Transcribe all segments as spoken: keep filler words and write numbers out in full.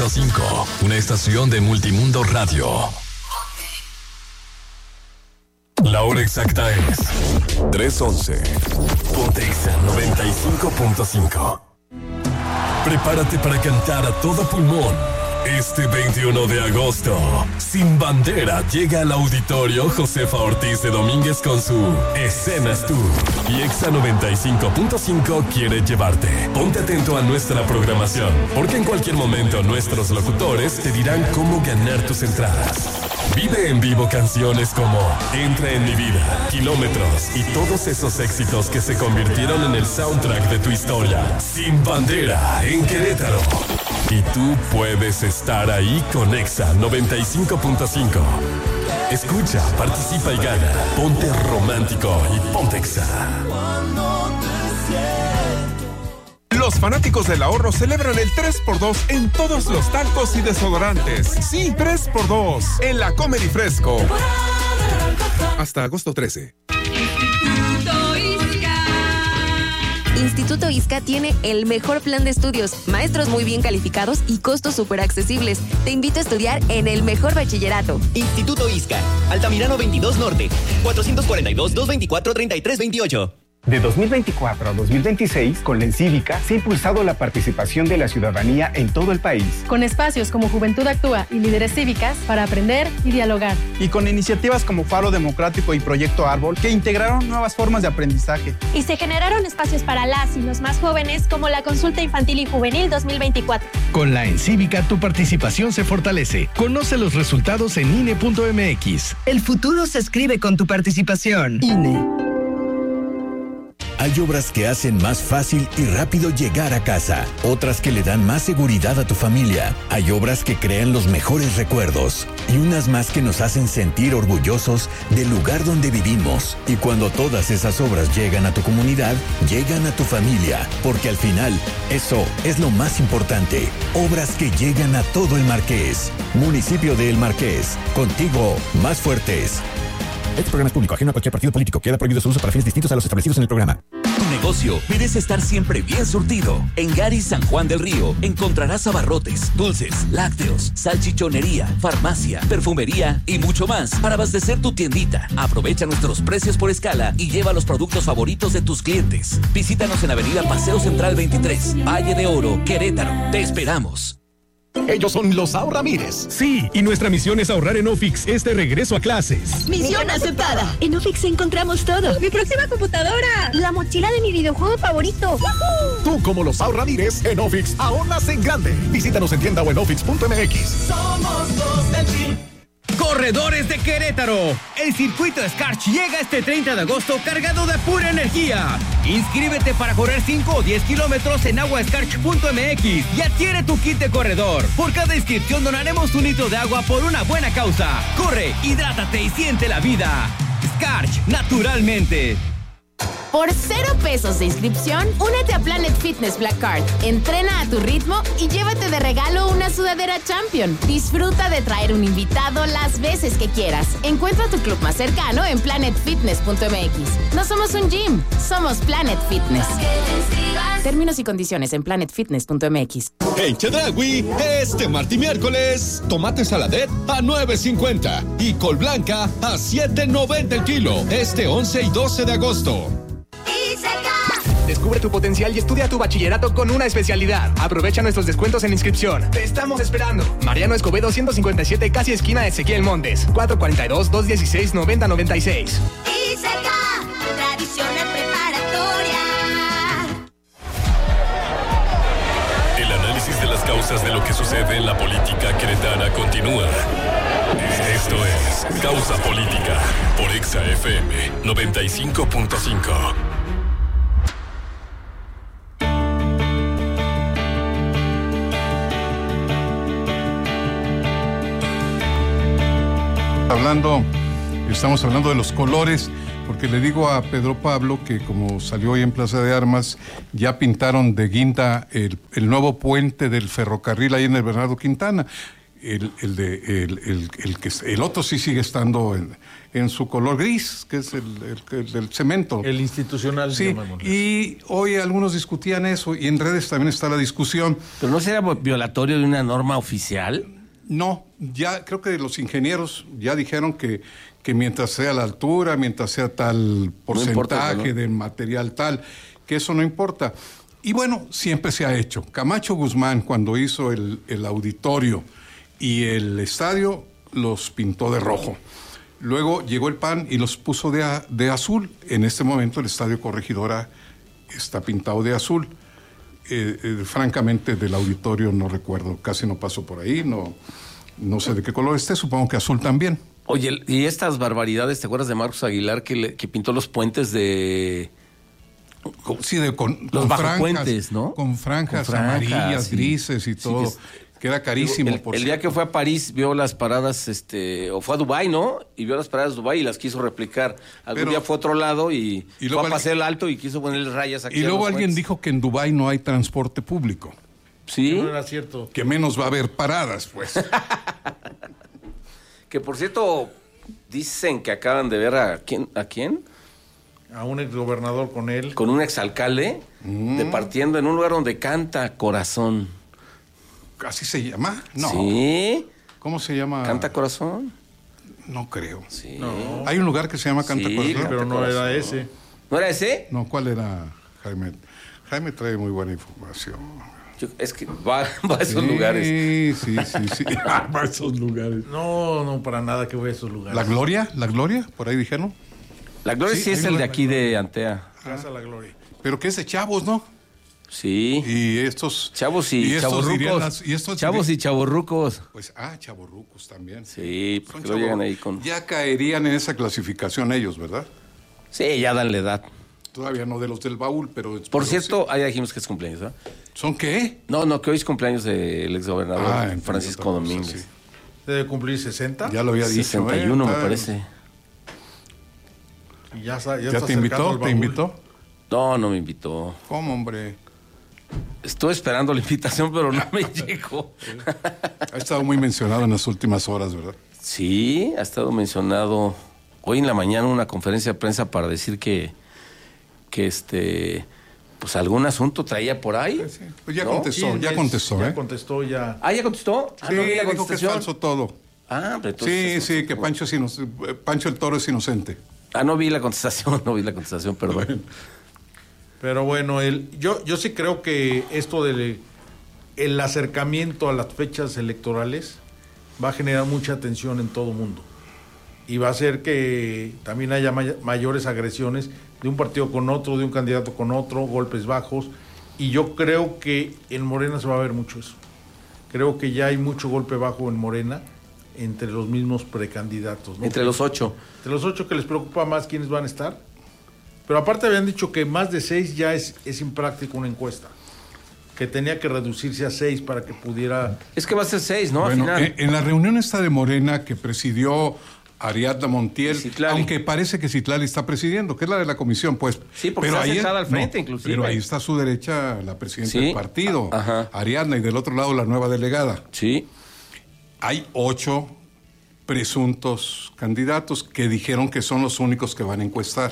punto cinco, una estación de Multimundo Radio. La hora exacta es tres once. Ponte Exa noventa y cinco punto cinco. Prepárate para cantar a todo pulmón. Este veintiuno de agosto, Sin Bandera llega al auditorio Josefa Ortiz de Domínguez con su Escenas Tú. Y Exa noventa y cinco punto cinco quiere llevarte. Ponte atento a nuestra programación, porque en cualquier momento nuestros locutores te dirán cómo ganar tus entradas. Vive en vivo canciones como Entra en mi vida, Kilómetros y todos esos éxitos que se convirtieron en el soundtrack de tu historia. Sin Bandera en Querétaro. Y tú puedes estar ahí con Exa noventa y cinco punto cinco. Escucha, participa y gana. Ponte romántico y ponte Exa. Los fanáticos del ahorro celebran el tres por dos en todos los talcos y desodorantes. Sí, tres por dos en la Comer y Fresco. Hasta agosto trece. Instituto ISCA tiene el mejor plan de estudios, maestros muy bien calificados y costos súper accesibles. Te invito a estudiar en el mejor bachillerato. Instituto ISCA, Altamirano veintidós Norte, cuatrocientos cuarenta y dos, doscientos veinticuatro, treinta y tres veintiocho. De dos mil veinticuatro a dos mil veintiséis, con la Encívica, se ha impulsado la participación de la ciudadanía en todo el país. Con espacios como Juventud Actúa y Líderes Cívicas para aprender y dialogar. Y con iniciativas como Faro Democrático y Proyecto Árbol, que integraron nuevas formas de aprendizaje. Y se generaron espacios para las y los más jóvenes, como la Consulta Infantil y Juvenil dos mil veinticuatro. Con la Encívica, tu participación se fortalece. Conoce los resultados en I N E punto M X. El futuro se escribe con tu participación. I N E. Hay obras que hacen más fácil y rápido llegar a casa, otras que le dan más seguridad a tu familia. Hay obras que crean los mejores recuerdos y unas más que nos hacen sentir orgullosos del lugar donde vivimos. Y cuando todas esas obras llegan a tu comunidad, llegan a tu familia, porque al final, eso es lo más importante. Obras que llegan a todo el Marqués. Municipio de El Marqués, contigo más fuertes. Este programa es público, ajeno a cualquier partido político. Queda prohibido su uso para fines distintos a los establecidos en el programa. Tu negocio merece estar siempre bien surtido. En Garis San Juan del Río encontrarás abarrotes, dulces, lácteos, salchichonería, farmacia, perfumería y mucho más para abastecer tu tiendita. Aprovecha nuestros precios por escala y lleva los productos favoritos de tus clientes. Visítanos en Avenida Paseo Central veintitrés, Valle de Oro, Querétaro. Te esperamos. Ellos son los Ahorramires. Sí, y nuestra misión es ahorrar en Ofix este regreso a clases. Misión aceptada. En Ofix encontramos todo. Mi próxima computadora. La mochila de mi videojuego favorito. ¡Woohoo! Tú, como los Ahorramires, en Ofix ahorras en grande. Visítanos en tienda o en ofix punto m x. Somos los del team. Corredores de Querétaro, el circuito Skarch llega este treinta de agosto cargado de pura energía. Inscríbete para correr cinco o diez kilómetros en agua skarch punto m x y adquiere tu kit de corredor. Por cada inscripción donaremos un litro de agua por una buena causa. Corre, hidrátate y siente la vida. Skarch, naturalmente. Por cero pesos de inscripción, únete a Planet Fitness Black Card. Entrena a tu ritmo y llévate de regalo una sudadera Champion. Disfruta de traer un invitado las veces que quieras. Encuentra tu club más cercano en planet fitness punto m x. No somos un gym, somos Planet Fitness. Términos y condiciones en planet fitness punto m x. En Chedraui, este martes y miércoles, tomate saladet a nueve cincuenta y col blanca a siete noventa el kilo. Este once y doce de agosto. Descubre tu potencial y estudia tu bachillerato con una especialidad. Aprovecha nuestros descuentos en inscripción. Te estamos esperando. Mariano Escobedo ciento cincuenta y siete, casi esquina de Ezequiel Montes. cuatro cuatro dos, dos uno seis, nueve cero nueve seis. ISECA, tradicional preparatoria. El análisis de las causas de lo que sucede en la política queretana continúa. Esto es Causa Política por Exa F M noventa y cinco punto cinco. Hablando, estamos hablando de los colores, porque le digo a Pedro Pablo que como salió hoy en Plaza de Armas, ya pintaron de guinda el, el nuevo puente del ferrocarril ahí en el Bernardo Quintana. El, el, de, el, el, el, que, el otro sí sigue estando en, en su color gris, que es el, el, el del cemento. El institucional. Sí, y hoy algunos discutían eso, y en redes también está la discusión. ¿Pero no sería violatorio de una norma oficial? No, ya creo que los ingenieros ya dijeron que, que mientras sea la altura, mientras sea tal porcentaje no importa, ¿no? de material tal, que eso no importa. Y bueno, siempre se ha hecho. Camacho Guzmán, cuando hizo el, el auditorio y el estadio, los pintó de rojo. Luego llegó el P A N y los puso de, a, de azul. En este momento el estadio Corregidora está pintado de azul. Eh, eh, francamente, del auditorio no recuerdo, casi no paso por ahí, no, no sé de qué color esté, supongo que azul también. Oye, y estas barbaridades, ¿te acuerdas de Marcos Aguilar que, le, que pintó los puentes de... Sí, de, con, los con bajopuentes, franjas, ¿no? Con franjas, con franjas amarillas, sí. grises y todo. Sí, que, que era carísimo. El, por el día que fue a París vio las paradas, este, o fue a Dubái, ¿no? Y vio las paradas de Dubái y las quiso replicar. Algún Pero, día fue a otro lado y, y fue a Paseo el Alto y quiso ponerle rayas aquí. Y luego alguien puentes. dijo que en Dubái no hay transporte público. Sí. Que no era cierto. Que menos va a haber paradas, pues. Que por cierto, dicen que acaban de ver a quién, ¿a quién? A un exgobernador con él. Con un exalcalde, mm. departiendo en un lugar donde canta Corazón. ¿Así se llama? No. Sí. ¿Cómo se llama? ¿Canta Corazón? No creo. Sí. No. Hay un lugar que se llama Canta sí, Corazón. Canta pero no Corazón. era ese. ¿No era ese? No, ¿cuál era, Jaime? Jaime trae muy buena información. Yo, es que va, va a esos sí, lugares. Sí, sí, sí. Va a esos lugares. No, no, para nada que voy a esos lugares. ¿La Gloria? ¿La Gloria? ¿Por ahí dijeron? La Gloria sí, sí es el de aquí de Antea. Casa La Gloria. Pero que es de chavos, ¿no? Sí. Y estos... Chavos y, y chavorrucos. Las, y estos chavos dirían, y chavorrucos. Pues, ah, chavorrucos también. Sí, porque lo llegan ahí con... Ya caerían en esa clasificación ellos, ¿verdad? Sí, ya dan la edad. Todavía no de los del baúl, pero... Por cierto, sí. Ahí dijimos que es cumpleaños, ¿no? ¿Son qué? No, no, que hoy es cumpleaños del exgobernador ah, Francisco Domínguez. Cosa, sí. Debe cumplir sesenta. Ya lo había dicho. sesenta y uno, eh, me parece. Y ya, ya, ¿Ya te invitó? ¿Te invitó? No, no me invitó. ¿Cómo, hombre? Estuve esperando la invitación, pero no me llegó. Ha estado muy mencionado en las últimas horas, ¿verdad? Sí, ha estado mencionado hoy en la mañana una conferencia de prensa para decir que, que este, pues algún asunto traía por ahí. Sí, sí. Pues ya ¿no? contestó, sí, ya contestó, ¿eh? Ya contestó, ya. Ah, ¿ya contestó? Sí, ah, no, la dijo que es falso todo. Ah, pero entonces... Sí, sí, que Pancho, es inoc... Pancho el Toro es inocente. Ah, no vi la contestación, no vi la contestación, perdón. Bueno. Pero bueno, el, yo, yo sí creo que esto del el acercamiento a las fechas electorales va a generar mucha tensión en todo el mundo. Y va a hacer que también haya may- mayores agresiones de un partido con otro, de un candidato con otro, golpes bajos. Y yo creo que en Morena se va a ver mucho eso. Creo que ya hay mucho golpe bajo en Morena entre los mismos precandidatos, ¿no? Entre los ocho. Entre los ocho que les preocupa más quiénes van a estar. Pero aparte habían dicho que más de seis ya es, es impráctico una encuesta. Que tenía que reducirse a seis para que pudiera... Es que va a ser seis, ¿no? Bueno, Al final. En, en la reunión esta de Morena que presidió Ariadna Montiel, aunque parece que Citlali está presidiendo, que es la de la comisión, pues. Sí, porque pero está ahí sentada al frente, no, inclusive. Pero ahí está a su derecha la presidenta ¿Sí? del partido, Ajá. Ariadna, y del otro lado la nueva delegada. Sí. Hay ocho presuntos candidatos que dijeron que son los únicos que van a encuestar.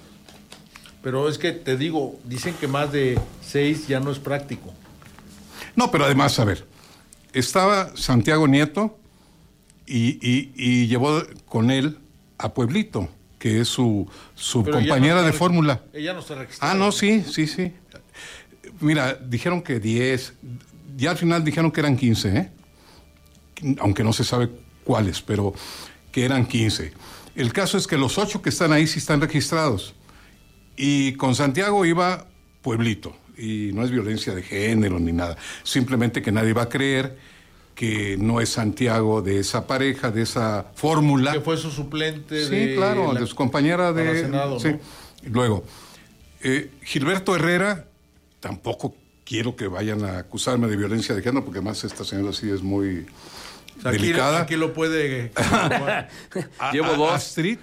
Pero es que te digo, dicen que más de seis ya no es práctico. No, pero además, a ver, estaba Santiago Nieto y, y, y llevó con él a Pueblito, que es su, su compañera no de fórmula. Ella no está registrada. Ah, no, sí, sí, sí. Mira, dijeron que diez, ya al final dijeron que eran quince, ¿eh? Aunque no se sabe cuáles, pero que eran quince. El caso es que los ocho que están ahí sí están registrados. Y con Santiago iba Pueblito, y no es violencia de género ni nada, simplemente que nadie va a creer que no es Santiago de esa pareja, de esa fórmula. Que fue su suplente. Sí, de claro, la, de su compañera de... Senado, sí. ¿no? Luego, eh, Gilberto Herrera, tampoco quiero que vayan a acusarme de violencia de género, porque además esta señora sí es muy o sea, delicada. Aquí, aquí lo puede... Llevo dos. Astrid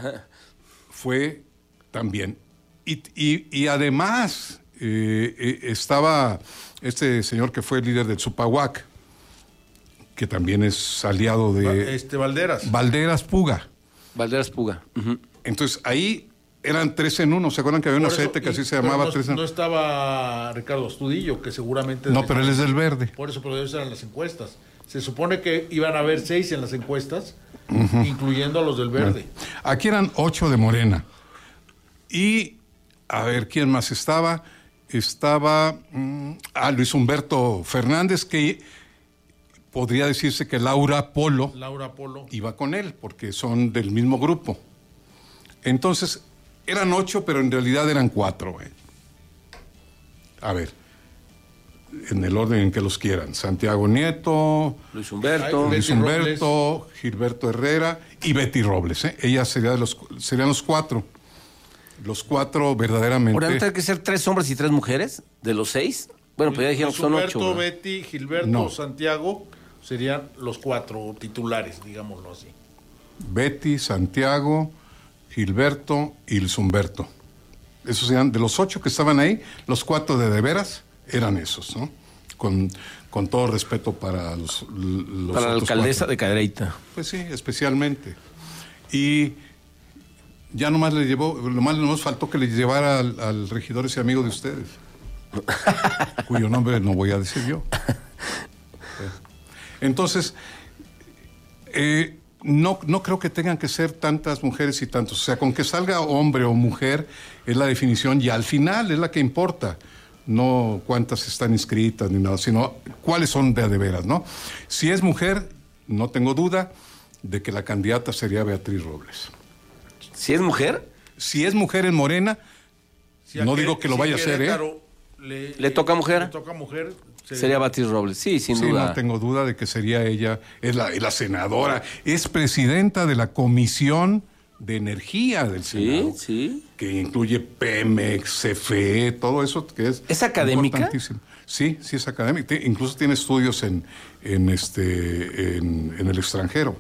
fue también. Y, y, y además eh, eh, estaba este señor que fue el líder del Zupahuac, que también es aliado de... Este, Valderas. Valderas Puga. Valderas Puga. Uh-huh. Entonces, ahí eran tres en uno. ¿Se acuerdan que había un aceite que así se llamaba no, tres en uno? No estaba Ricardo Astudillo, que seguramente... No, pero él es del Verde. Por eso, pero debe ser en las encuestas. Se supone que iban a haber seis en las encuestas, uh-huh. incluyendo a los del Verde. Bueno, aquí eran ocho de Morena. Y, a ver, ¿quién más estaba? Estaba mmm, ah, Luis Humberto Fernández, que podría decirse que Laura Polo, Laura Polo iba con él, porque son del mismo grupo. Entonces, eran ocho, pero en realidad eran cuatro. Eh. A ver, en el orden en que los quieran. Santiago Nieto, Luis Humberto, Luis Humberto, Gilberto Herrera y Betty Robles. Eh. Ellas serían los, serían los cuatro. Los cuatro verdaderamente... ¿Ahora no tiene que ser tres hombres y tres mujeres? ¿De los seis? Bueno, pues ya dijeron que son ocho. Humberto, Betty, Gilberto, no. Santiago serían los cuatro titulares, digámoslo así. Betty, Santiago, Gilberto y Luis Humberto. Esos eran, de los ocho que estaban ahí, los cuatro de de veras eran esos, ¿no? Con, con todo respeto para los, los Para la alcaldesa cuatro. de Cadereyta. Pues sí, especialmente. Y ya nomás le llevó, lo más nos faltó que le llevara al, al regidor ese amigo de ustedes, cuyo nombre no voy a decir yo. Entonces, eh, no, no creo que tengan que ser tantas mujeres y tantos. O sea, con que salga hombre o mujer es la definición y al final es la que importa. No cuántas están inscritas ni nada, sino cuáles son de a de veras, ¿no? Si es mujer, no tengo duda de que la candidata sería Beatriz Robles. ¿Si es mujer? Si es mujer en Morena, si no que, digo que lo si vaya a hacer, ¿eh? Le, ¿Le toca mujer? Le toca mujer. Sería, sería Beatriz Robles, sí, sin sí, duda. No tengo duda de que sería ella, es la, es la senadora, es presidenta de la Comisión de Energía del Senado. Sí, sí. Que incluye Pemex, C F E, todo eso que es... ¿Es académica? Sí, sí es académica. Incluso tiene estudios en, en, este, en, en el extranjero.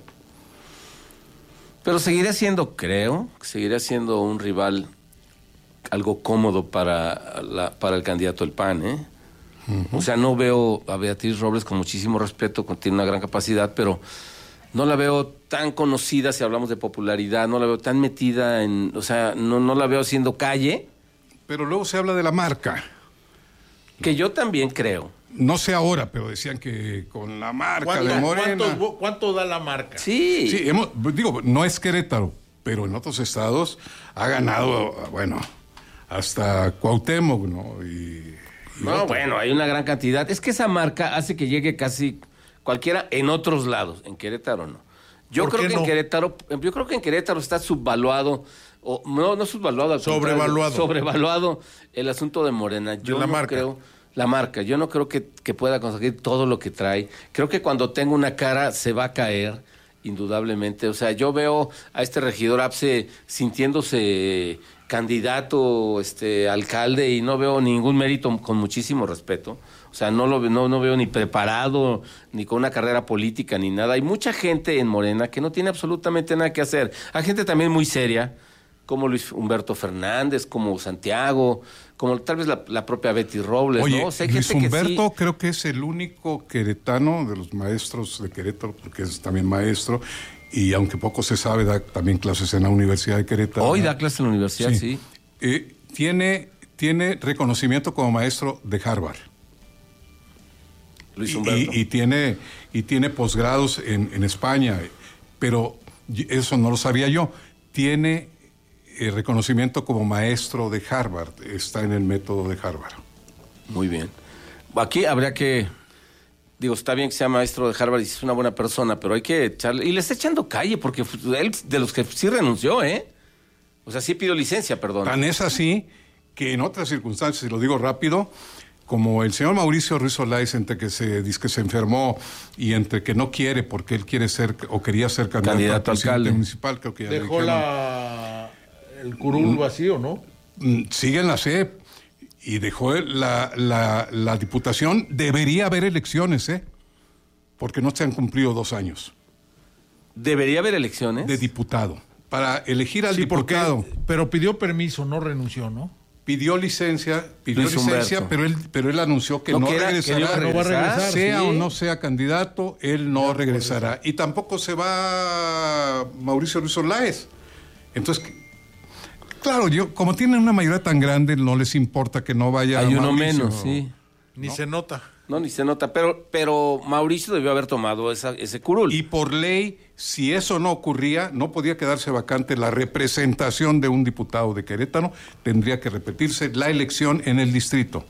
Pero seguirá siendo, creo, seguirá siendo un rival algo cómodo para, la, para el candidato del P A N, ¿eh? Uh-huh. O sea, no veo a Beatriz Robles con muchísimo respeto, tiene una gran capacidad, pero no la veo tan conocida si hablamos de popularidad, no la veo tan metida en, o sea, no, no la veo haciendo calle. Pero luego se habla de la marca. Que yo también creo. No sé ahora, pero decían que con la marca de Morena... ¿cuánto, ¿Cuánto da la marca? Sí. Sí, hemos, digo, no es Querétaro, pero en otros estados ha ganado, bueno, hasta Cuauhtémoc, ¿no? Y, y no, otro. bueno, hay una gran cantidad. Es que esa marca hace que llegue casi cualquiera en otros lados, en Querétaro no. Yo creo que no? en Querétaro, yo creo que en Querétaro está subvaluado, o no, no subvaluado, sobrevaluado. Sobrevaluado el asunto de Morena. Yo de la no marca. creo, la marca, yo no creo que, que pueda conseguir todo lo que trae. Creo que cuando tenga una cara se va a caer, indudablemente. O sea, yo veo a este regidor Apse sintiéndose candidato, este, alcalde, y no veo ningún mérito, con muchísimo respeto. O sea, no lo no, no veo ni preparado, ni con una carrera política, ni nada. Hay mucha gente en Morena que no tiene absolutamente nada que hacer. Hay gente también muy seria, como Luis Humberto Fernández, como Santiago, como tal vez la, la propia Betty Robles. Oye, ¿no? O sea, Luis gente Humberto que sí... creo que es el único queretano de los maestros de Querétaro, porque es también maestro, y aunque poco se sabe, da también clases en la Universidad de Querétaro. Hoy da clases en la universidad, sí. sí. Eh, tiene, tiene reconocimiento como maestro de Harvard. Luis Humberto. Y, y, y tiene, y tiene posgrados en, en España, pero eso no lo sabía yo. Tiene eh, reconocimiento como maestro de Harvard, está en el método de Harvard. Muy bien. Aquí habría que, digo, está bien que sea maestro de Harvard y es una buena persona, pero hay que echarle, y le está echando calle, porque él de los que sí renunció, ¿eh? O sea, sí pidió licencia, perdón. Tan es así que en otras circunstancias, y lo digo rápido, como el señor Mauricio Ruiz Olaiz, entre que se dice que se enfermó y entre que no quiere porque él quiere ser o quería ser candidato, candidato a alcalde municipal, creo que ya dejó la el curul vacío, ¿no? Sigue en la C E P y dejó la, la, la diputación. Debería haber elecciones, ¿eh? Porque no se han cumplido dos años. ¿Debería haber elecciones? De diputado, para elegir al sí, diputado. Porque, pero pidió permiso, no renunció, ¿no? pidió licencia, pidió Luis licencia, Humberto. pero él, pero él anunció que No, no, que era- regresará. que no iba a No va a regresar, regresar, sea sí. o no sea candidato, él no regresará. Y tampoco se va Mauricio Ruiz Orláez. Entonces, claro, yo, como tienen una mayoría tan grande, no les importa que no vaya Hay uno Mauricio. menos, sí. Ni se nota. No, ni se nota, pero, pero Mauricio debió haber tomado esa, ese curul. Y por ley, si eso no ocurría, no podía quedarse vacante la representación de un diputado de Querétaro, tendría que repetirse la elección en el distrito.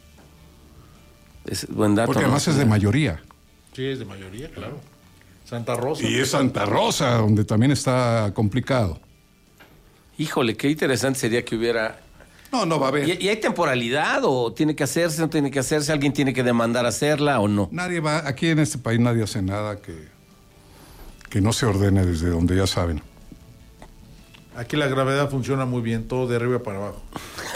Es buen dato. Porque ¿no? además es de mayoría. Sí, es de mayoría, claro. Santa Rosa. Y es Santa Rosa, donde también está complicado. Híjole, qué interesante sería que hubiera... No, no va a haber. ¿Y, y hay temporalidad o tiene que hacerse, no tiene que hacerse? ¿Alguien tiene que demandar hacerla o no? Nadie va, aquí en este país nadie hace nada que, que no se ordene desde donde ya saben. Aquí la gravedad funciona muy bien, todo de arriba para abajo.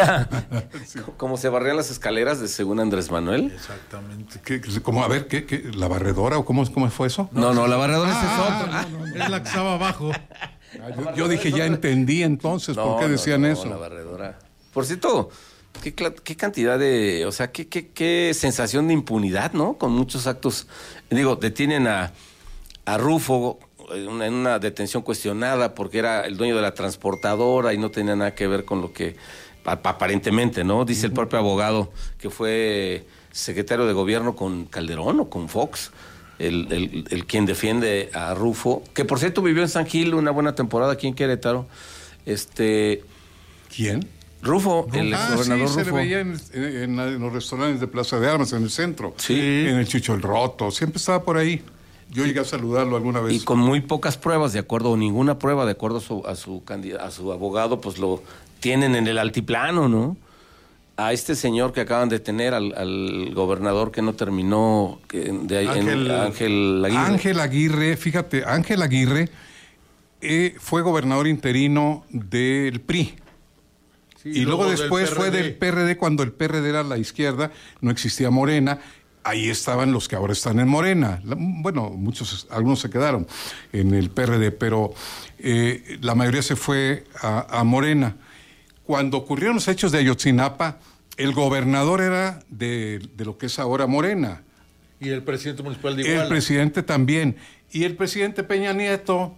Como se barrían las escaleras de según Andrés Manuel. Exactamente. ¿Qué, qué- cómo, a ver, ¿qué, qué, ¿la barredora o cómo, cómo fue eso? No, no, la barredora Ah, es ah, otra. no, no, no. Es la que estaba abajo. Ah, yo, yo dije, ya entendí entonces, No, ¿por qué no, decían no, eso? La barredora. Por cierto, qué, cla- qué cantidad de, o sea, qué, qué, qué sensación de impunidad, ¿no? Con muchos actos. Digo, detienen a, a Rufo en una, en una detención cuestionada porque era el dueño de la transportadora y no tenía nada que ver con lo que pa- pa- aparentemente, ¿no? Dice el propio abogado que fue secretario de gobierno con Calderón o con Fox. El, el, el quien defiende a Rufo, que por cierto vivió en San Gil una buena temporada aquí en Querétaro. Este. ¿Quién? Rufo, el Ah, gobernador sí, se le Rufo. veía en, en- en los restaurantes de Plaza de Armas, en el centro. Sí. En el Chicho el Roto, siempre estaba por ahí. Yo llegué a saludarlo alguna vez. Y con muy pocas pruebas, de acuerdo, o ninguna prueba, de acuerdo a su, a su, candida- a su abogado, pues lo tienen en el altiplano, ¿no? A este señor que acaban de tener, al, al gobernador que no terminó, que de ahí, en- Ángel, Ángel Aguirre. Ángel Aguirre, fíjate, Ángel Aguirre eh, fue gobernador interino del P R I. Sí, y luego luego del después fue P R D. del P R D, cuando el P R D era la izquierda, no existía Morena. Ahí estaban los que ahora están en Morena. La- bueno, muchos, algunos se quedaron en el P R D, pero eh, la mayoría se fue a, a Morena. Cuando ocurrieron los hechos de Ayotzinapa, el gobernador era de, de lo que es ahora Morena. Y el presidente municipal de Iguala. El presidente también. Y el presidente Peña Nieto,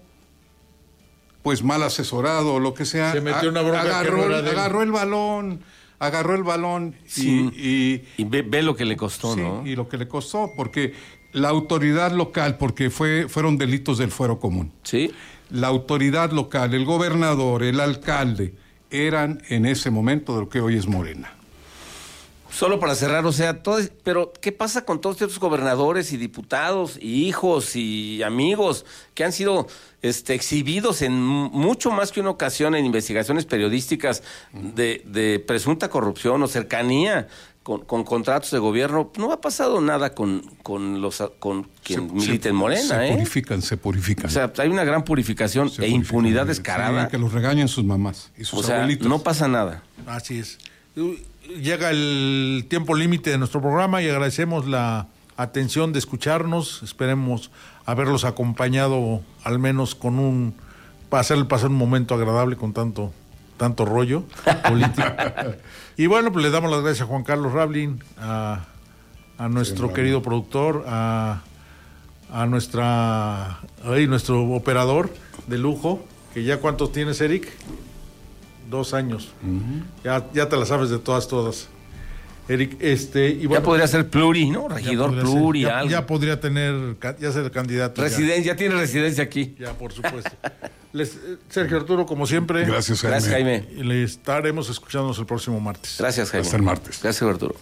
pues mal asesorado o lo que sea, Se metió a- una bronca que agarró, no era el- de él. agarró el balón, agarró el balón Sí. y, y, Y ve, ve lo que le costó, sí, ¿no? y lo que le costó, porque la autoridad local, porque fue, fueron delitos del fuero común. Sí. La autoridad local, el gobernador, el alcalde, eran en ese momento de lo que hoy es Morena. Solo para cerrar, o sea, todo, es- pero ¿qué pasa con todos estos gobernadores y diputados y hijos y amigos que han sido este, exhibidos en m- mucho más que una ocasión en investigaciones periodísticas de, de presunta corrupción o cercanía con, con contratos de gobierno? No ha pasado nada con, con los con quien Se- milita se- en Morena, Se ¿eh? purifican, se purifican. O sea, hay una gran purificación Se e purifican, impunidad sí, descarada. que los regañen sus mamás y sus O sea, abuelitos. no pasa nada. Así es. Llega el tiempo límite de nuestro programa y agradecemos la atención de escucharnos. Esperemos haberlos acompañado al menos con un... para hacerle pasar un momento agradable con tanto, tanto rollo político. Y bueno, pues le damos las gracias a Juan Carlos Rablin, a, a nuestro Sí, querido productor, a, a nuestra ay, nuestro operador de lujo, que ya cuántos tienes, Eric. Dos años. ya, ya te la sabes de todas, todas. Eric, este... Y bueno, Ya podría ser pluri, ¿no? ya Regidor podría pluri, ser, ya, algo. ya podría tener, ca- ya ser candidato. ya. Residencia, ya tiene residencia aquí. Ya, por supuesto. Les- eh, Sergio Arturo, como siempre. Gracias, Jaime. Gracias, Jaime. Y le estaremos escuchándonos el próximo martes. Gracias, Jaime. Hasta el martes. Gracias, Arturo.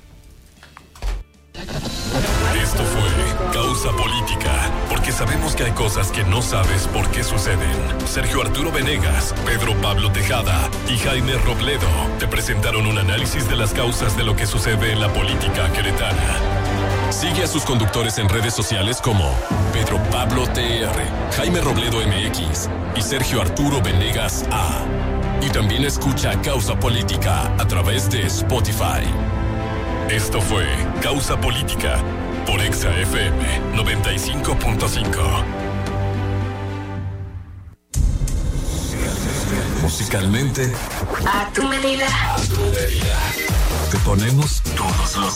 Esto fue Causa Política, porque sabemos que hay cosas que no sabes por qué suceden. Sergio Arturo Venegas, Pedro Pablo Tejada y Jaime Robledo te presentaron un análisis de las causas de lo que sucede en la política queretana. Sigue a sus conductores en redes sociales como Pedro Pablo T R, Jaime Robledo M X y Sergio Arturo Venegas A. Y también escucha Causa Política a través de Spotify. Esto fue Causa Política por Exa F M noventa y cinco punto cinco. Musicalmente, A tu medida. a tu medida. Te ponemos todos los